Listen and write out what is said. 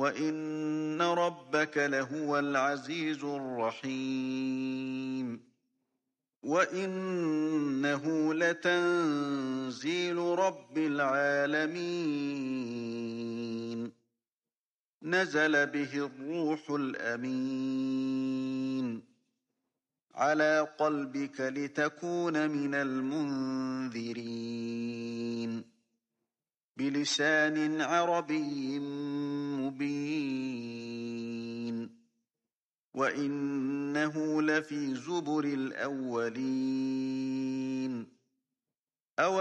وَإِنَّ رَبَّكَ لَهُوَ الْعَزِيزُ الرَّحِيمُ وَإِنَّهُ لَتَنزِيلُ رَبِّ الْعَالَمِينَ نَزَلَ بِهِ الرُّوحُ الْأَمِينُ عَلَىٰ قَلْبِكَ لِتَكُونَ مِنَ الْمُنذِرِينَ بِلِسَانٍ عَرَبِيٍّ مُّبِينٍ وَإِنَّهُ لَفِي زُبُرِ الْأَوَّلِينَ